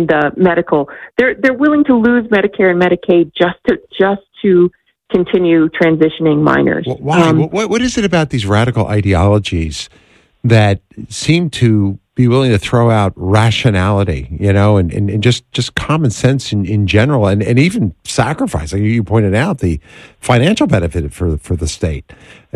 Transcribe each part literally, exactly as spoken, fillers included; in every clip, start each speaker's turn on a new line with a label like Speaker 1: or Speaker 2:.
Speaker 1: in the medical. They're they're willing to lose Medicare and Medicaid just to just to continue transitioning minors.
Speaker 2: Why? Um, what what is it about these radical ideologies that seem to be willing to throw out rationality, you know, and, and, and just, just common sense in, in general, and, and even sacrifice, like you pointed out, the financial benefit for for the state.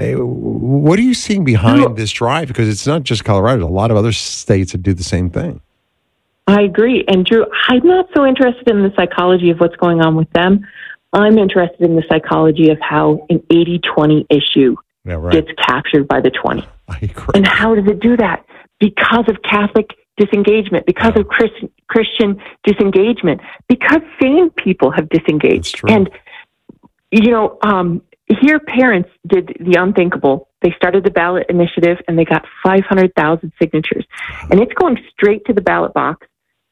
Speaker 2: What are you seeing behind this drive? Because it's not just Colorado. There's a lot of other states that do the same thing.
Speaker 1: I agree. And Drew, I'm not so interested in the psychology of what's going on with them. I'm interested in the psychology of how an eighty twenty issue yeah, right. gets captured by the twenty.
Speaker 2: I agree.
Speaker 1: And how does it do that? Because of Catholic disengagement, because of Christ, Christian disengagement, because sane people have disengaged. And, you know, um, here parents did the unthinkable. They started the ballot initiative and they got five hundred thousand signatures. And it's going straight to the ballot box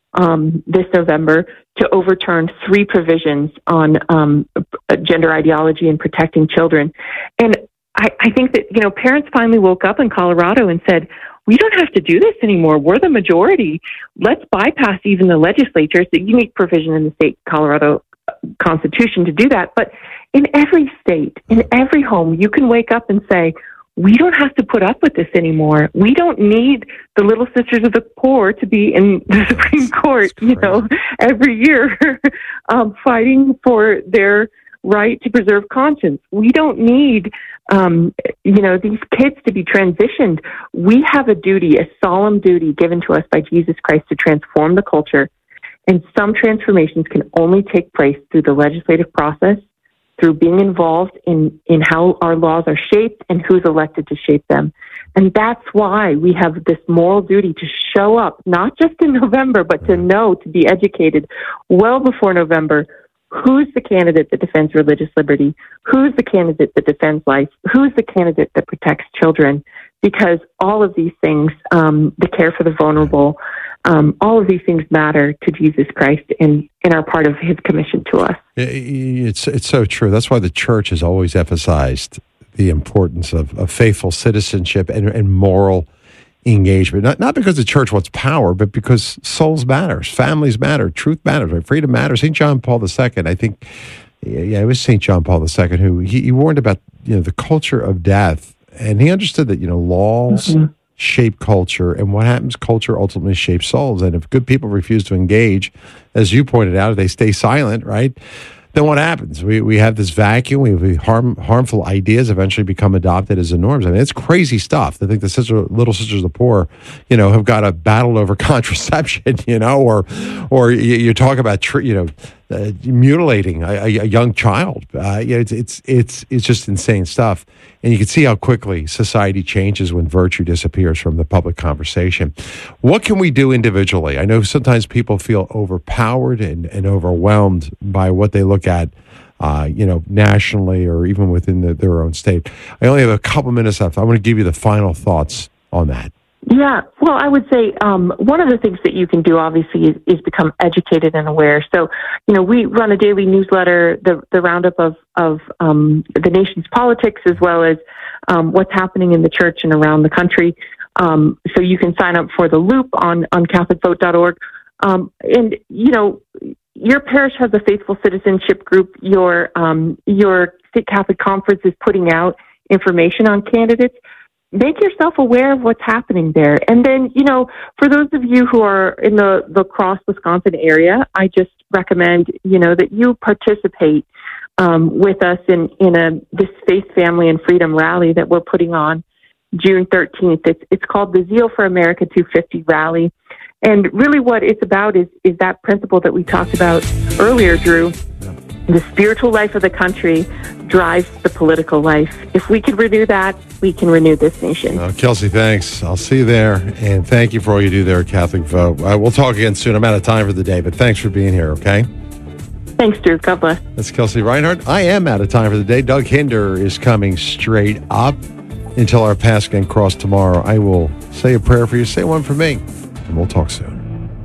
Speaker 1: um, this November to overturn three provisions on um, gender ideology and protecting children. And I, I think that, you know, parents finally woke up in Colorado and said, we don't have to do this anymore. We're the majority. Let's bypass even the legislature. It's a unique provision in the state Colorado Constitution to do that. But in every state, in every home, you can wake up and say, we don't have to put up with this anymore. We don't need the Little Sisters of the Poor to be in the Supreme Court, you know, every year um, fighting for their right to preserve conscience. We don't need, um, you know, these kids to be transitioned. We have a duty, a solemn duty given to us by Jesus Christ to transform the culture. And some transformations can only take place through the legislative process, through being involved in, in how our laws are shaped and who's elected to shape them. And that's why we have this moral duty to show up, not just in November, but to know, to be educated well before November. Who's the candidate that defends religious liberty? Who's the candidate that defends life? Who's the candidate that protects children? Because all of these things, um, the care for the vulnerable, um, all of these things matter to Jesus Christ and, and are part of his commission to us.
Speaker 2: It's it's so true. That's why the church has always emphasized the importance of, of faithful citizenship and, and moral engagement. Not not because the church wants power, but because souls matters, families matter, truth matters, right? Freedom matters. Saint John Paul the Second, I think, yeah, it was Saint John Paul the Second who he, he warned about, you know, the culture of death, and he understood that, you know, laws mm-hmm. shape culture, and what happens, culture ultimately shapes souls. And if good people refuse to engage, as you pointed out, if they stay silent, right, then what happens? We we have this vacuum. We, we harm harmful ideas eventually become adopted as the norms. I mean, it's crazy stuff. I think the sister, Little Sisters of the Poor, you know, have got a battle over contraception, you know, or or you, you talk about, tr- you know, uh, mutilating a, a young child. Uh, you know, it's it's it's it's just insane stuff. And you can see how quickly society changes when virtue disappears from the public conversation. What can we do individually? I know sometimes people feel overpowered and, and overwhelmed by what they look at, uh, you know, nationally or even within the, their own state. I only have a couple minutes left. I want to give you the final thoughts on that.
Speaker 1: Yeah, well, I would say um, one of the things that you can do, obviously, is, is become educated and aware. So, you know, we run a daily newsletter, the the roundup of of um, the nation's politics, as well as um, what's happening in the church and around the country. Um, so you can sign up for the Loop on on Catholic Vote dot org. Um, and you know, your parish has a faithful citizenship group. Your um, your state Catholic conference is putting out information on candidates. Make yourself aware of what's happening there. And then, you know, for those of you who are in the, the Cross, Wisconsin area, I just recommend, you know, that you participate um, with us in, in a this Faith, Family, and Freedom rally that we're putting on June thirteenth. It's, it's called the Zeal for America two fifty rally. And really what it's about is, is that principle that we talked about earlier, Drew. The spiritual life of the country drives the political life. If we can renew that, we can renew this nation.
Speaker 2: Uh, Kelsey, thanks. I'll see you there. And thank you for all you do there at Catholic Vote. Uh, we'll talk again soon. I'm out of time for the day, but thanks for being here, okay?
Speaker 1: Thanks, Drew. God bless.
Speaker 2: That's Kelsey Reinhardt. I am out of time for the day. Doug Hinder is coming straight up until our paths can cross tomorrow. I will say a prayer for you. Say one for me, and we'll talk soon.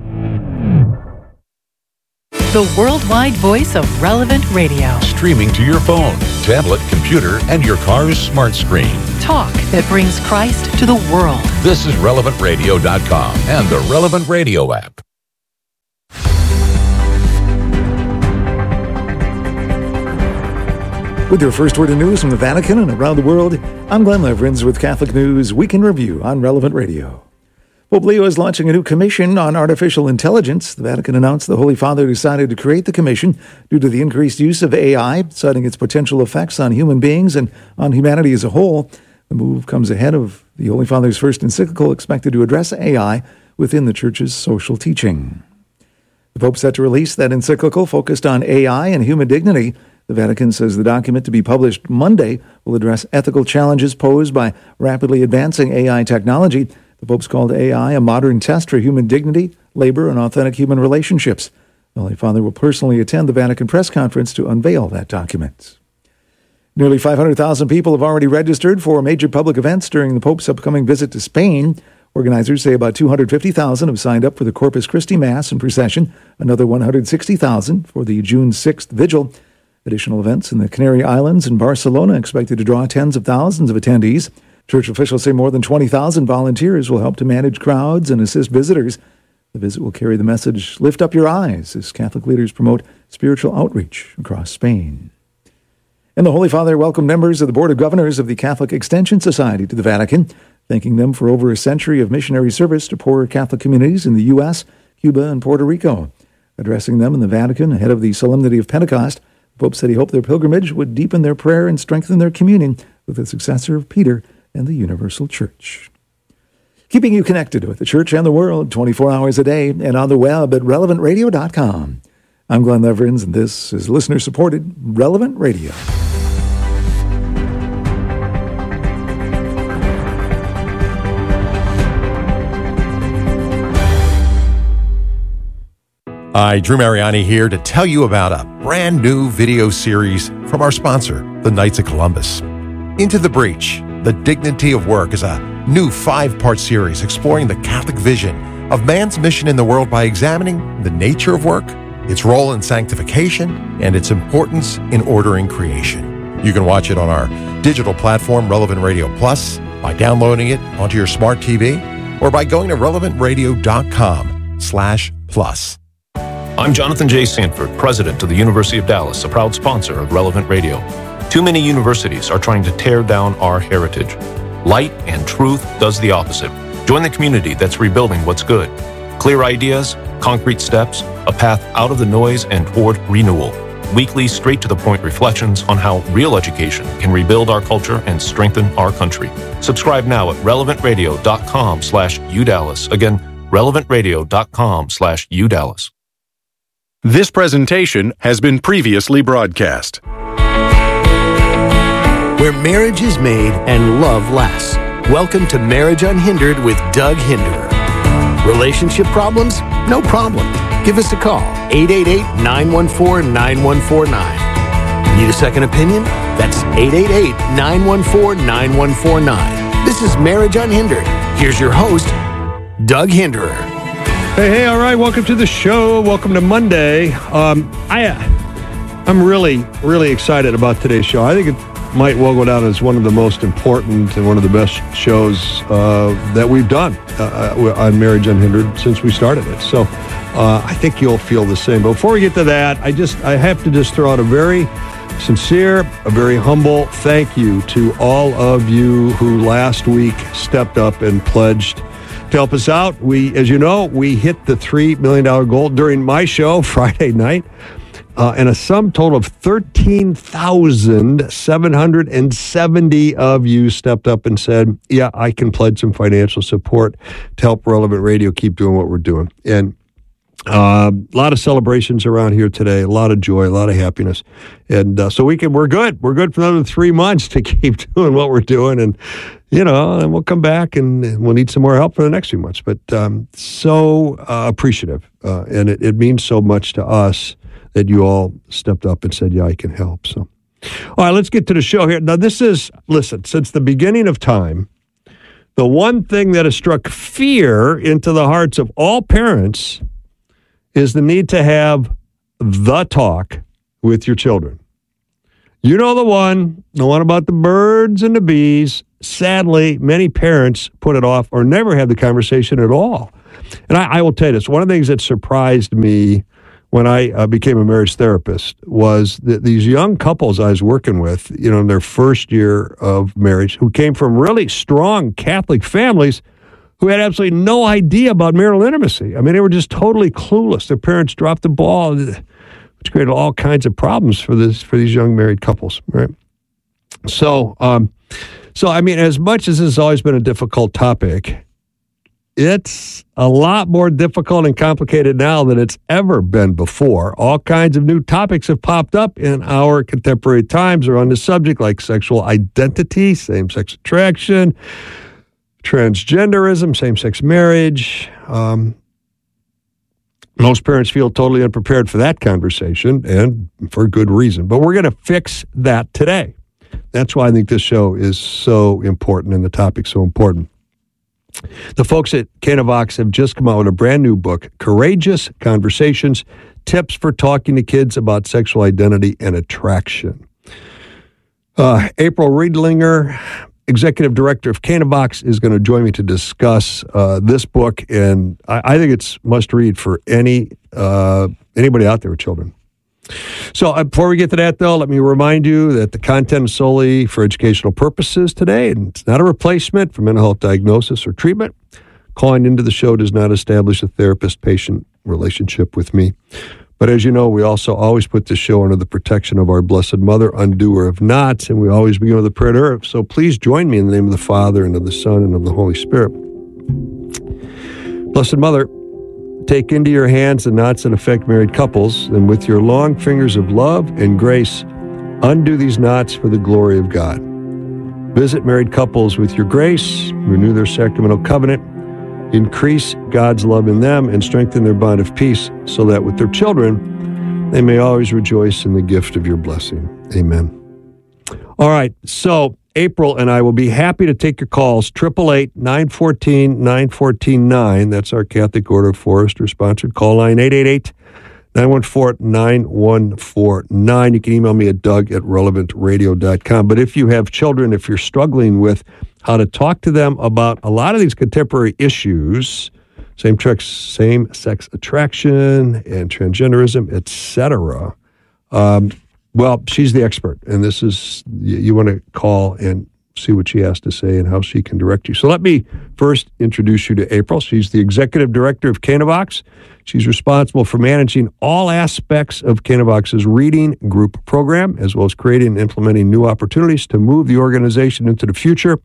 Speaker 3: The worldwide voice of Relevant Radio.
Speaker 4: Streaming to your phone, tablet, computer, and your car's smart screen.
Speaker 3: Talk that brings Christ to the world.
Speaker 4: This is relevant radio dot com and the Relevant Radio app.
Speaker 5: With your first word of news from the Vatican and around the world, I'm Glenn Leverins with Catholic News Week in Review on Relevant Radio. Pope Leo is launching a new commission on artificial intelligence. The Vatican announced the Holy Father decided to create the commission due to the increased use of A I, citing its potential effects on human beings and on humanity as a whole. The move comes ahead of the Holy Father's first encyclical expected to address A I within the Church's social teaching. The Pope set to release that encyclical focused on A I and human dignity. The Vatican says the document, to be published Monday, will address ethical challenges posed by rapidly advancing A I technology. The Pope's called A I a modern test for human dignity, labor, and authentic human relationships. The Holy Father will personally attend the Vatican press conference to unveil that document. Nearly five hundred thousand people have already registered for major public events during the Pope's upcoming visit to Spain. Organizers say about two hundred fifty thousand have signed up for the Corpus Christi Mass and procession, another one hundred sixty thousand for the June sixth Vigil. Additional events in the Canary Islands and Barcelona expected to draw tens of thousands of attendees. Church officials say more than twenty thousand volunteers will help to manage crowds and assist visitors. The visit will carry the message, "Lift up your eyes," as Catholic leaders promote spiritual outreach across Spain. And the Holy Father welcomed members of the Board of Governors of the Catholic Extension Society to the Vatican, thanking them for over a century of missionary service to poorer Catholic communities in the U S, Cuba, and Puerto Rico. Addressing them in the Vatican ahead of the Solemnity of Pentecost, the Pope said he hoped their pilgrimage would deepen their prayer and strengthen their communion with the successor of Peter and the Universal Church. Keeping you connected with the Church and the world twenty-four hours a day and on the web at relevant radio dot com. I'm Glenn Leverins, and this is listener-supported Relevant Radio.
Speaker 2: Hi, Drew Mariani here to tell you about a brand new video series from our sponsor, the Knights of Columbus. Into the Breach, The Dignity of Work is a new five-part series exploring the Catholic vision of man's mission in the world by examining the nature of work, its role in sanctification, and its importance in ordering creation. You can watch it on our digital platform, Relevant Radio Plus, by downloading it onto your smart T V, or by going to relevant radio dot com slash plus.
Speaker 6: I'm Jonathan J. Sanford, president of the University of Dallas, a proud sponsor of Relevant Radio. Too many universities are trying to tear down our heritage. Light and Truth does the opposite. Join the community that's rebuilding what's good. Clear ideas, concrete steps, a path out of the noise and toward renewal. Weekly, straight-to-the-point reflections on how real education can rebuild our culture and strengthen our country. Subscribe now at relevant radio dot com slash U Dallas. Again, relevant radio dot com slash U Dallas.
Speaker 7: This presentation has been previously broadcast.
Speaker 8: Where marriage is made and love lasts. Welcome to Marriage Unhindered with Doug Hinderer. Relationship problems? No problem. Give us a call, eight eight eight, nine one four, nine one four nine. Need a second opinion? That's eight eight eight, nine one four, nine one four nine. This is Marriage Unhindered. Here's your host, Doug Hinderer.
Speaker 9: Hey, hey, all right, welcome to the show. Welcome to Monday. Um, I, I'm really, really excited about today's show. I think it might well go down as one of the most important and one of the best shows uh, that we've done uh, on Marriage Unhindered since we started it. So uh, I think you'll feel the same. But before we get to that, I just I have to just throw out a very sincere, a very humble thank you to all of you who last week stepped up and pledged to help us out. We, as you know, we hit the three million dollars goal during my show Friday night, uh, and a sum total of thirteen thousand seven hundred seventy of you stepped up and said, yeah, I can pledge some financial support to help Relevant Radio keep doing what we're doing. And uh, a lot of celebrations around here today, a lot of joy, a lot of happiness. And uh, so we can, we're good. We're good for another three months to keep doing what we're doing. And you know, and we'll come back and we'll need some more help for the next few months. But um, so uh, appreciative. Uh, and it, it means so much to us that you all stepped up and said, yeah, I can help. So, all right, let's get to the show here. Now, this is, listen, since the beginning of time, the one thing that has struck fear into the hearts of all parents is the need to have the talk with your children. You know the one, the one about the birds and the bees. Sadly, many parents put it off or never have the conversation at all. And I, I will tell you this, one of the things that surprised me when I uh, became a marriage therapist was that these young couples I was working with, you know, in their first year of marriage, who came from really strong Catholic families, who had absolutely no idea about marital intimacy. I mean, they were just totally clueless. Their parents dropped the ball, which created all kinds of problems for this for these young married couples, right? So, um, so I mean, as much as this has always been a difficult topic, it's a lot more difficult and complicated now than it's ever been before. All kinds of new topics have popped up in our contemporary times around the subject, like sexual identity, same-sex attraction, transgenderism, same-sex marriage. Um, most parents feel totally unprepared for that conversation, and for good reason. But we're going to fix that today. That's why I think this show is so important and the topic so important. The folks at Canavox have just come out with a brand new book, Courageous Conversations, Tips for Talking to Kids About Sexual Identity and Attraction. Uh, April Riedlinger, Executive Director of Canavox, is going to join me to discuss uh, this book, and I, I think it's must read for any uh, anybody out there with children. So uh, before we get to that, though, let me remind you that the content is solely for educational purposes today, and it's not a replacement for mental health diagnosis or treatment. Calling into the show does not establish a therapist-patient relationship with me. But as you know, we also always put this show under the protection of our Blessed Mother, undoer of knots, and we always begin with a prayer to her. So please join me in the name of the Father, and of the Son, and of the Holy Spirit. Blessed Mother, take into your hands the knots that affect married couples, and with your long fingers of love and grace, undo these knots for the glory of God. Visit married couples with your grace, renew their sacramental covenant, increase God's love in them, and strengthen their bond of peace, so that with their children, they may always rejoice in the gift of your blessing. Amen. All right, so April and I will be happy to take your calls, eight eight eight, nine one four, nine one four nine. That's our Catholic Order of Forester-sponsored call line, eight eight eight, nine one four, nine one four nine. You can email me at doug at relevant radio dot com. But if you have children, if you're struggling with how to talk to them about a lot of these contemporary issues, same sex, same-sex attraction and transgenderism, et cetera, um, well, she's the expert, and this is, you, you want to call and see what she has to say and how she can direct you. So let me first introduce you to April. She's the Executive Director of Canavox. She's responsible for managing all aspects of Canavox's reading group program, as well as creating and implementing new opportunities to move the organization into the future.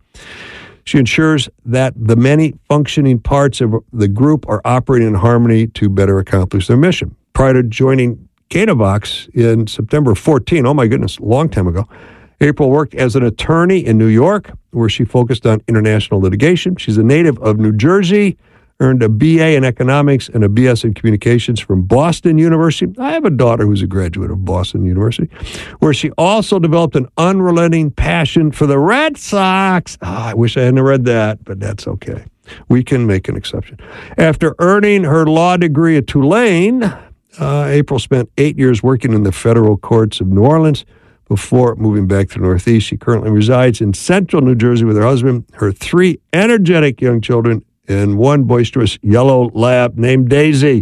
Speaker 9: She ensures that the many functioning parts of the group are operating in harmony to better accomplish their mission. Prior to joining Canavox in September fourteenth, oh my goodness, a long time ago, April worked as an attorney in New York, where she focused on international litigation. She's a native of New Jersey, earned a B A in economics and a B S in communications from Boston University. I have a daughter who's a graduate of Boston University, where she also developed an unrelenting passion for the Red Sox. Oh, I wish I hadn't read that, but that's okay. We can make an exception. After earning her law degree at Tulane, uh, April spent eight years working in the federal courts of New Orleans before moving back to the Northeast. She currently resides in central New Jersey with her husband, her three energetic young children, and one boisterous yellow lab named Daisy.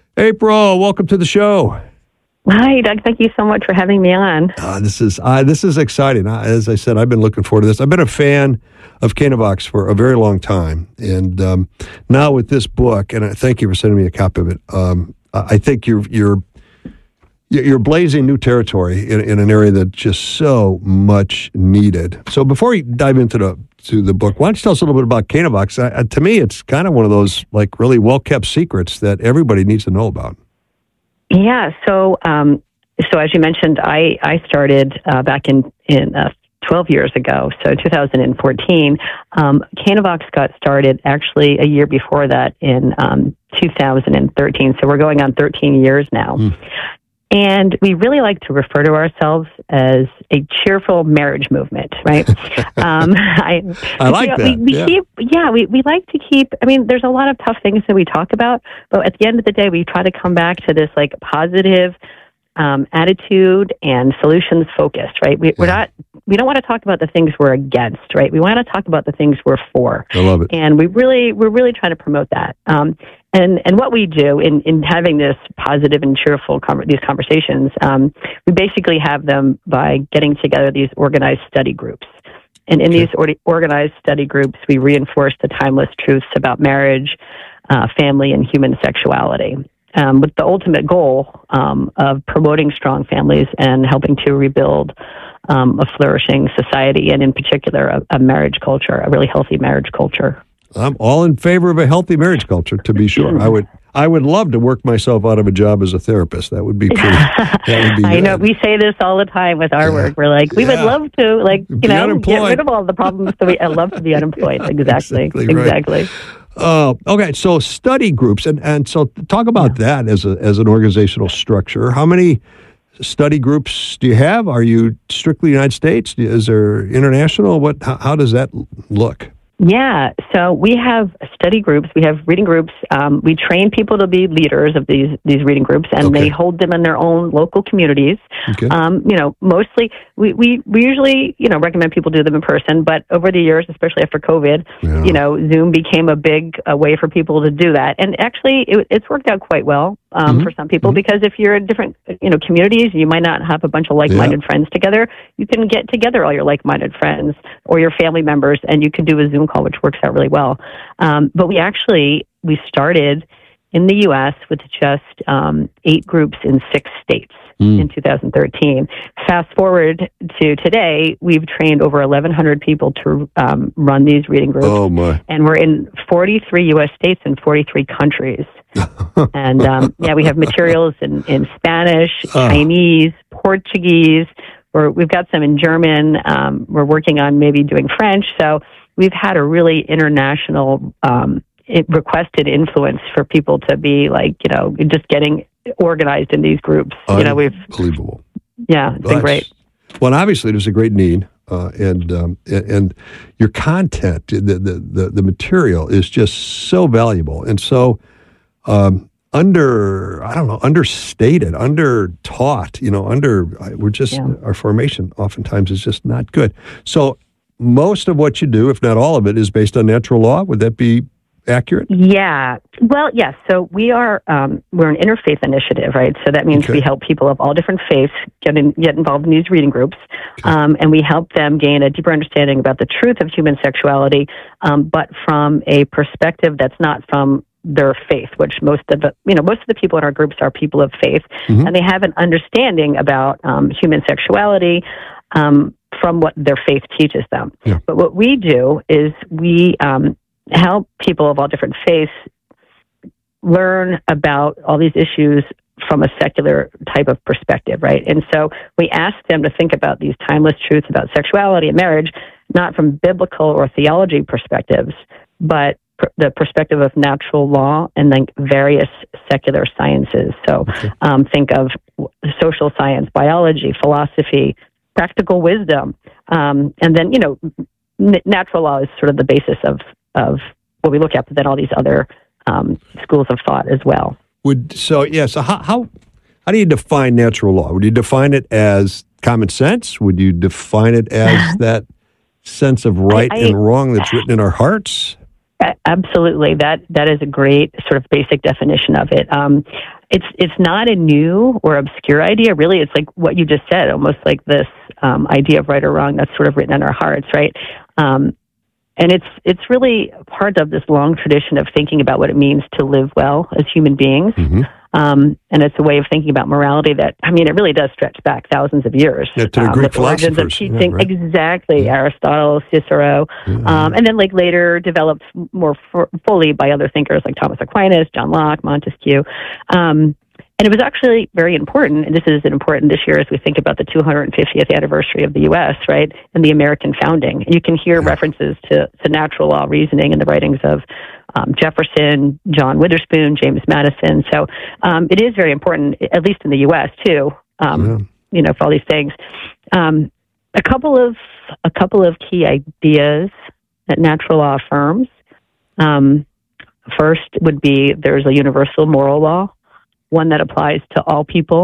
Speaker 9: April, welcome to the show.
Speaker 10: Hi, Doug. Thank you so much for having me on.
Speaker 9: Uh, this is uh, this is exciting. Uh, as I said, I've been looking forward to this. I've been a fan of Canavox for a very long time, and um, now with this book, and I thank you for sending me a copy of it. Um, I think you're you're you're blazing new territory in, in an area that's just so much needed. So before we dive into the to the book, why don't you tell us a little bit about Canavox? Uh, to me, it's kind of one of those like really well-kept secrets that everybody needs to know about.
Speaker 10: Yeah. So, um, so as you mentioned, I I started uh, back in in uh, twelve years ago. So two thousand fourteen, um, Canavox got started actually a year before that in um, two thousand thirteen. So we're going on thirteen years now. Mm. And we really like to refer to ourselves as a cheerful marriage movement, right? um, I,
Speaker 9: I like that.
Speaker 10: We, we
Speaker 9: yeah.
Speaker 10: Keep, yeah, we, we like to keep, I mean, there's a lot of tough things that we talk about, but at the end of the day, we try to come back to this like positive, um, attitude and solutions focused, right? We, yeah. We're not, we don't want to talk about the things we're against, right? We want to talk about the things we're for.
Speaker 2: I love it.
Speaker 10: And we really, we're really trying to promote that. Um, and, and what we do in, in having this positive and cheerful, com- these conversations, um, we basically have them by getting together these organized study groups. And in okay. these or- organized study groups, we reinforce the timeless truths about marriage, uh, family, and human sexuality, um, with the ultimate goal um, of promoting strong families and helping to rebuild um, a flourishing society, and in particular, a, a marriage culture, a really healthy marriage culture.
Speaker 9: I'm all in favor of a healthy marriage culture, to be sure. I would I would love to work myself out of a job as a therapist. That would be pretty. That would be,
Speaker 10: I know.
Speaker 9: uh,
Speaker 10: We say this all the time with our
Speaker 9: yeah.
Speaker 10: work. We're like, we
Speaker 9: yeah.
Speaker 10: would love to, like, you
Speaker 9: be
Speaker 10: know,
Speaker 9: unemployed.
Speaker 10: get rid of all the problems. So we, I love to be unemployed. Exactly.
Speaker 9: Exactly. Right.
Speaker 10: Exactly.
Speaker 9: Uh, okay, so study groups, and, and so talk about yeah. that as a as an organizational structure. How many study groups do you have? Are you strictly United States? Is there international? What? How, how does that look?
Speaker 10: Yeah, so we have study groups, we have reading groups. Um, we train people to be leaders of these these reading groups, and okay. they hold them in their own local communities.
Speaker 9: Okay.
Speaker 10: Um, you know, mostly we, we, we usually you know recommend people do them in person, but over the years, especially after COVID, yeah. you know, Zoom became a big uh, way for people to do that, and actually it, it's worked out quite well um, mm-hmm. for some people mm-hmm. because if you're in different you know communities, you might not have a bunch of like-minded yeah. friends together. You can get together all your like-minded friends or your family members, and you can do a Zoom call, which works out really well. Um, but we actually, we started in the U S with just um, eight groups in six states mm. in two thousand thirteen. Fast forward to today, we've trained over eleven hundred people to um, run these reading groups.
Speaker 9: Oh my.
Speaker 10: And we're in forty-three U S states and forty-three countries. and um, yeah, we have materials in, in Spanish, uh. Chinese, Portuguese. We're, we've got some in German. Um, we're working on maybe doing French. So we've had a really international um, it requested influence for people to be like, you know, just getting organized in these groups. You know, we've
Speaker 9: unbelievable.
Speaker 10: Yeah, it's been great.
Speaker 9: Well, obviously, there's a great need, uh, and um, and your content, the, the the the material is just so valuable, and so um, under I don't know, understated, under taught. You know, under we're just yeah. our formation oftentimes is just not good. So. Most of what you do, if not all of it, is based on natural law. Would that be accurate?
Speaker 10: Yeah. Well, yes. So we are um, we're an interfaith initiative, right? So that means okay. we help people of all different faiths get in, get involved in these reading groups, okay. um, and we help them gain a deeper understanding about the truth of human sexuality, um, but from a perspective that's not from their faith, which most of the you know most of the people in our groups are people of faith, mm-hmm. and they have an understanding about um, human sexuality. Um, from what their faith teaches them. Yeah. But what we do is we um, help people of all different faiths learn about all these issues from a secular type of perspective, right? And so we ask them to think about these timeless truths about sexuality and marriage, not from biblical or theology perspectives, but pr- the perspective of natural law and then various secular sciences. So okay. um, think of social science, biology, philosophy, practical wisdom, um, and then you know, n- natural law is sort of the basis of of what we look at, but then all these other um, schools of thought as well.
Speaker 9: Would so yeah. So how how how do you define natural law? Would you define it as common sense? Would you define it as that sense of right I, I, and wrong that's written in our hearts?
Speaker 10: Absolutely, that that is a great sort of basic definition of it. Um, it's it's not a new or obscure idea. Really, it's like what you just said, almost like this um, idea of right or wrong that's sort of written in our hearts, right? Um, and it's it's really part of this long tradition of thinking about what it means to live well as human beings. Mm-hmm. Um, and it's a way of thinking about morality that, I mean, it really does stretch back thousands of years.
Speaker 9: Yeah, to the
Speaker 10: um,
Speaker 9: Greek
Speaker 10: the origins of teaching,
Speaker 9: yeah, right.
Speaker 10: exactly,
Speaker 9: yeah.
Speaker 10: Aristotle, Cicero, yeah. um, and then like later developed more f- fully by other thinkers like Thomas Aquinas, John Locke, Montesquieu. Um, and it was actually very important, and this is important this year as we think about the two hundred fiftieth anniversary of the U S, right, and the American founding. And you can hear yeah. references to, to natural law reasoning in the writings of Um, Jefferson, John Witherspoon, James Madison. So um, it is very important, at least in the U S too. Um, yeah. You know, for all these things. Um, a couple of a couple of key ideas that natural law affirms. Um, first would be there's a universal moral law, one that applies to all people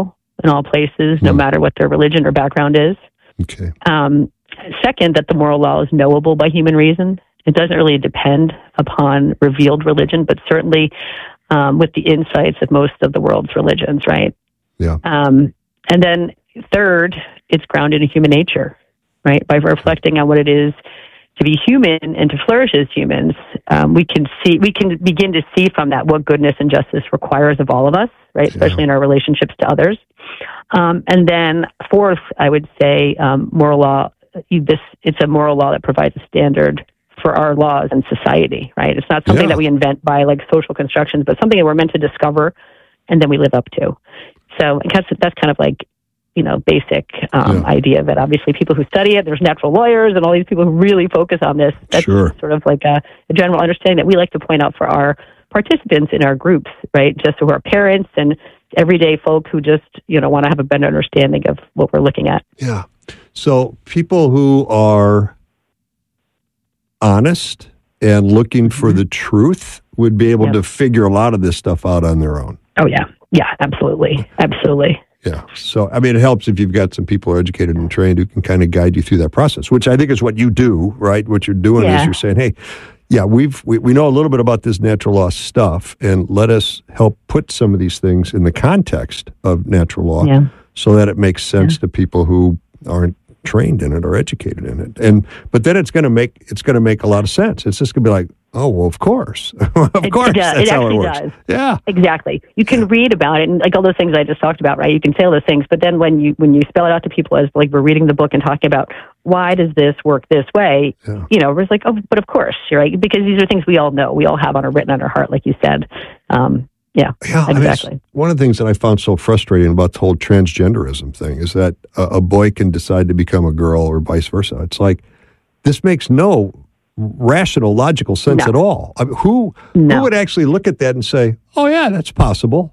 Speaker 10: in all places, no mm. matter what their religion or background is.
Speaker 2: Okay.
Speaker 10: Um, second, that the moral law is knowable by human reason. It doesn't really depend upon revealed religion, but certainly um, with the insights of most of the world's religions, right?
Speaker 2: Yeah.
Speaker 10: Um, and then third, it's grounded in human nature, right? By reflecting on what it is to be human and to flourish as humans, um, we can see, we can begin to see from that what goodness and justice requires of all of us, right? Especially yeah. in our relationships to others. Um, and then fourth, I would say, um, moral law. This it's a moral law that provides a standard for our laws and society, right? It's not something yeah. that we invent by like social constructions, but something that we're meant to discover and then we live up to. So I guess that's kind of like, you know, basic um, yeah. idea of it. Obviously, people who study it, there's natural lawyers and all these people who really focus on this. That's
Speaker 2: sure.
Speaker 10: sort of like a, a general understanding that we like to point out for our participants in our groups, right? Just who are parents and everyday folk who just, you know, want to have a better understanding of what we're looking at.
Speaker 9: Yeah. So people who are honest and looking for the truth would be able yep. to figure a lot of this stuff out on their own.
Speaker 10: Oh, yeah. Yeah, absolutely. Absolutely.
Speaker 9: Yeah. So, I mean, it helps if you've got some people who are educated and trained who can kind of guide you through that process, which I think is what you do, right? What you're doing
Speaker 10: yeah.
Speaker 9: is you're saying, hey, yeah, we've, we, we know a little bit about this natural law stuff, and let us help put some of these things in the context of natural law
Speaker 10: yeah.
Speaker 9: so that it makes sense
Speaker 10: yeah.
Speaker 9: to people who aren't trained in it or educated in it. And but then it's going to make it's going to make a lot of sense. It's just going to be like, oh, well, of course. of
Speaker 10: it,
Speaker 9: course.
Speaker 10: It, does.
Speaker 9: That's
Speaker 10: it
Speaker 9: how
Speaker 10: actually
Speaker 9: it works.
Speaker 10: does.
Speaker 9: Yeah.
Speaker 10: Exactly. You can read about it and like all those things I just talked about, right? You can say all those things, but then when you when you spell it out to people as like we're reading the book and talking about why does this work this way,
Speaker 9: yeah.
Speaker 10: you know, it's like, oh, but of course, right? Because these are things we all know. We all have on our written on our heart, like you said. Um, yeah,
Speaker 9: yeah,
Speaker 10: exactly.
Speaker 9: I mean, one of the things that I found so frustrating about the whole transgenderism thing is that a, a boy can decide to become a girl or vice versa. It's like, this makes no rational, logical sense
Speaker 10: no.
Speaker 9: at all. I mean, who
Speaker 10: no.
Speaker 9: who would actually look at that and say, oh, yeah, that's possible?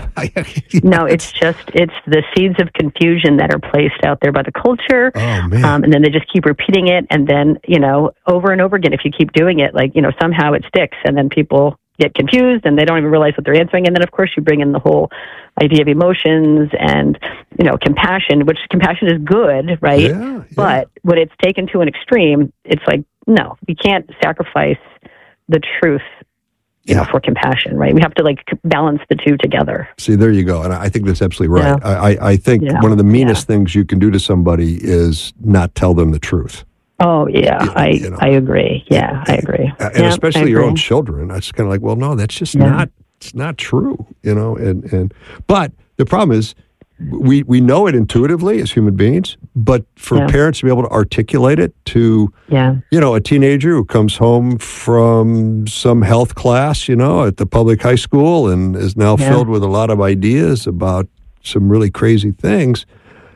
Speaker 10: No, it's just, it's the seeds of confusion that are placed out there by the culture.
Speaker 9: Oh, man.
Speaker 10: Um, and then they just keep repeating it. And then, you know, over and over again, if you keep doing it, like, you know, somehow it sticks. And then people get confused and they don't even realize what they're answering. And then, of course, you bring in the whole idea of emotions and, you know, compassion, which compassion is good, right?
Speaker 9: Yeah, yeah.
Speaker 10: But when it's taken to an extreme, it's like, no, we can't sacrifice the truth, you
Speaker 9: yeah.
Speaker 10: know, for compassion, right? We have to like balance the two together.
Speaker 9: See, there you go. And I think that's absolutely right.
Speaker 10: Yeah.
Speaker 9: I, I think
Speaker 10: yeah.
Speaker 9: one of the meanest
Speaker 10: yeah.
Speaker 9: things you can do to somebody is not tell them the truth.
Speaker 10: Oh, yeah,
Speaker 9: you,
Speaker 10: I
Speaker 9: you know,
Speaker 10: I agree. Yeah, I agree.
Speaker 9: And
Speaker 10: yeah,
Speaker 9: especially your own children. It's kind of like, well, no, that's just
Speaker 10: yeah.
Speaker 9: not, it's not true, you know? And, and, but the problem is we, we know it intuitively as human beings, but for
Speaker 10: yeah.
Speaker 9: parents to be able to articulate it to,
Speaker 10: yeah.
Speaker 9: you know, a teenager who comes home from some health class, you know, at the public high school and is now
Speaker 10: yeah.
Speaker 9: filled with a lot of ideas about some really crazy things.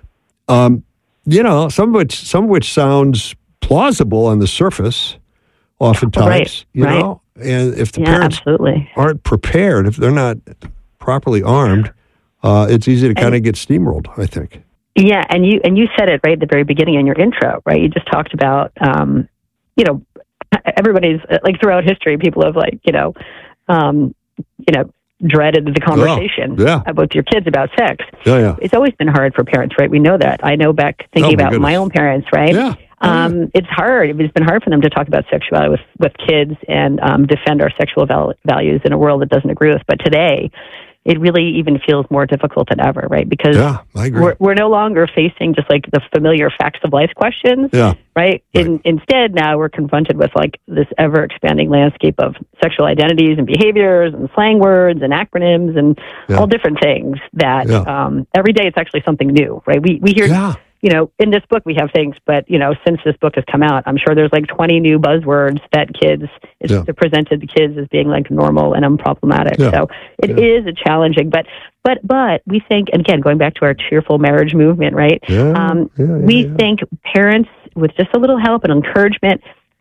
Speaker 9: Um, you know, some of which, some of which sounds plausible on the surface, oftentimes,
Speaker 10: right,
Speaker 9: you
Speaker 10: right.
Speaker 9: know, and if the
Speaker 10: yeah,
Speaker 9: parents
Speaker 10: absolutely.
Speaker 9: aren't prepared, if they're not properly armed, uh, it's easy to kind of get steamrolled, I think.
Speaker 10: Yeah, and you and you said it right at the very beginning in your intro, right? You just talked about, um, you know, everybody's like throughout history, people have like, you know, um, you know, dreaded the conversation
Speaker 9: oh, yeah.
Speaker 10: about your kids about sex.
Speaker 9: Yeah, yeah.
Speaker 10: It's always been hard for parents, right? We know that. I know back thinking
Speaker 9: oh, my
Speaker 10: about
Speaker 9: goodness.
Speaker 10: my own parents, right?
Speaker 9: Yeah.
Speaker 10: Um,
Speaker 9: yeah.
Speaker 10: It's hard. It's been hard for them to talk about sexuality with, with kids and um, defend our sexual val- values in a world that doesn't agree with. But today, it really even feels more difficult than ever, right? Because
Speaker 9: yeah, I agree.
Speaker 10: We're, we're no longer facing just like the familiar facts of life questions,
Speaker 9: yeah.
Speaker 10: right?
Speaker 9: right.
Speaker 10: In, instead, now we're confronted with like this ever-expanding landscape of sexual identities and behaviors and slang words and acronyms and
Speaker 9: yeah.
Speaker 10: all different things that
Speaker 9: yeah.
Speaker 10: um, every day it's actually something new, right? We we hear...
Speaker 9: Yeah.
Speaker 10: You know, in this book we have things, but, you know, since this book has come out, I'm sure there's like twenty new buzzwords that kids, it's
Speaker 9: yeah.
Speaker 10: presented to kids as being like normal and unproblematic.
Speaker 9: Yeah.
Speaker 10: So it
Speaker 9: yeah.
Speaker 10: is a challenging, but, but, but we think, again, going back to our cheerful marriage movement, right?
Speaker 9: Yeah.
Speaker 10: Um,
Speaker 9: yeah, yeah,
Speaker 10: we
Speaker 9: yeah.
Speaker 10: think parents with just a little help and encouragement,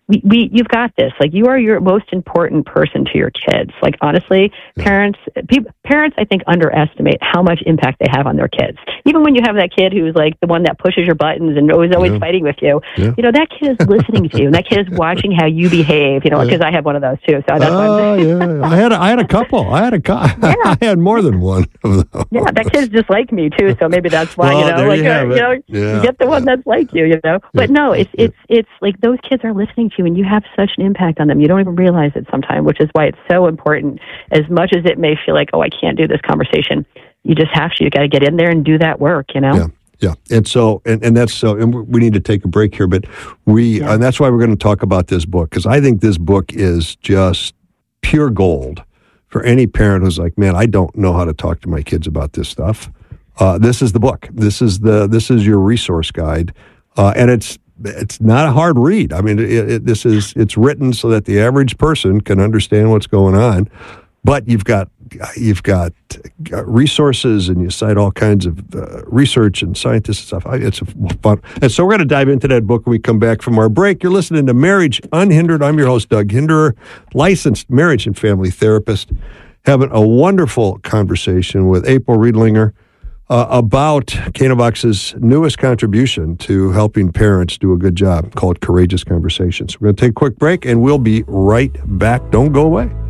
Speaker 10: we, we you've got this. Like, you are your most important person to your kids. Like, honestly, yeah. parents, people, parents, I think, underestimate how much impact they have on their kids. Even when you have that kid who's like the one that pushes your buttons and always, always yeah. fighting with you, yeah. you know, that kid is listening to you, and that kid is watching how you behave, you know, because yeah. I have one of those too. So that's
Speaker 9: oh, yeah. I had a, I had a couple. I had a yeah. I had more than one of those.
Speaker 10: Yeah, that kid's just like me too, so maybe that's why,
Speaker 9: well,
Speaker 10: you know, like,
Speaker 9: you,
Speaker 10: uh, you know,
Speaker 9: yeah.
Speaker 10: you get the one that's like you, you know. But no, it's, it's, it's like those kids are listening to you, and you have such an impact on them. You don't even realize it sometimes, which is why it's so important. As much as it may feel like, oh, I can't do this conversation, you just have to. You got to get in there and do that work, you know?
Speaker 9: Yeah. Yeah, and so, and, and that's so, and we need to take a break here, but we, yeah. and that's why we're going to talk about this book, because I think this book is just pure gold for any parent who's like, man, I don't know how to talk to my kids about this stuff. Uh, this is the book. This is the, this is your resource guide, uh, and it's, it's not a hard read. I mean, it, it, this is, it's written so that the average person can understand what's going on, but you've got, you've got resources, and you cite all kinds of uh, research and scientists and stuff. It's fun. And so we're going to dive into that book when we come back from our break. You're listening to Marriage Unhindered. I'm your host, Doug Hinderer, licensed marriage and family therapist, having a wonderful conversation with April Riedlinger uh, about Canavox's newest contribution to helping parents do a good job, called Courageous Conversations. We're going to take a quick break, and we'll be right back. Don't go away.